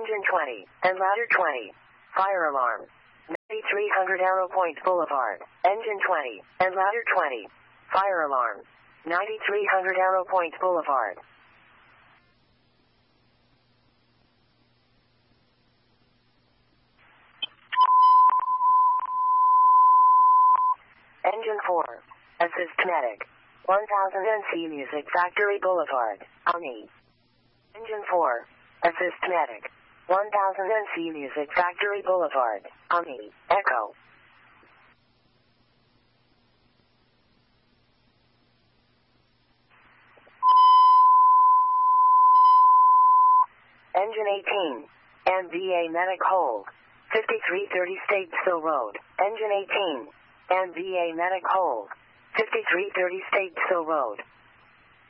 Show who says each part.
Speaker 1: Engine 20, and ladder 20. Fire alarm. 9300 Arrow Point Boulevard. Engine 20, and ladder 20. Fire alarm. 9300 Arrow Point Boulevard. Engine 4. Assist medic. 1000 NC Music Factory Boulevard, Omni. Engine 4. Assist medic. 1000 NC Music Factory Boulevard, Omni. Echo. Engine 18. MVA Medic Hold. 5330 Statesville Road. Engine 18. MVA Medic Hold. 5330 Statesville Road.